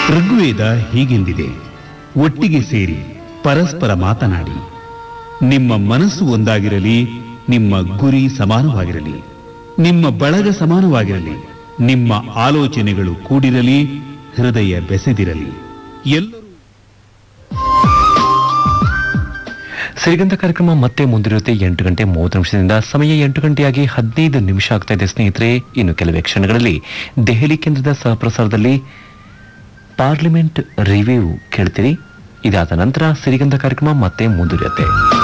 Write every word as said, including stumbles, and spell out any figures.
ಋಗ್ವೇದ ಹೀಗೆಂದಿದೆ, ಒಟ್ಟಿಗೆ ಸೇರಿ ಪರಸ್ಪರ ಮಾತನಾಡಿ. ನಿಮ್ಮ ಮನಸ್ಸು ಒಂದಾಗಿರಲಿ, ನಿಮ್ಮ ಗುರಿ ಸಮಾನವಾಗಿರಲಿ, ನಿಮ್ಮ ಬಳಗ ಸಮಾನವಾಗಿರಲಿ, ನಿಮ್ಮ ಆಲೋಚನೆಗಳು ಕೂಡಿರಲಿ, ಹೃದಯ ಬೆಸೆದಿರಲಿ. ಎಲ್ಲರೂ ಸಿರಿಗಂಧ ಕಾರ್ಯಕ್ರಮ ಮತ್ತೆ ಮುಂದಿರುತ್ತೆ ಎಂಟು ಗಂಟೆ ಮೂವತ್ತು ನಿಮಿಷದಿಂದ. ಸಮಯ ಎಂಟು ಗಂಟೆಯಾಗಿ ಹದಿನೈದು ನಿಮಿಷ ಆಗ್ತಾ ಇದೆ ಸ್ನೇಹಿತರೆ. ಇನ್ನು ಕೆಲವೇ ಕ್ಷಣಗಳಲ್ಲಿ ದೆಹಲಿ ಕೇಂದ್ರದ ಸಹಪ್ರಸಾರದಲ್ಲಿ ಪಾರ್ಲಿಮೆಂಟ್ ರಿವ್ಯೂ ಕೇಳ್ತೀರಿ. ಇದಾದ ನಂತರ ಸಿರಿಗಂಧ ಕಾರ್ಯಕ್ರಮ ಮತ್ತೆ ಮುಂದುವರಿಯುತ್ತೆ.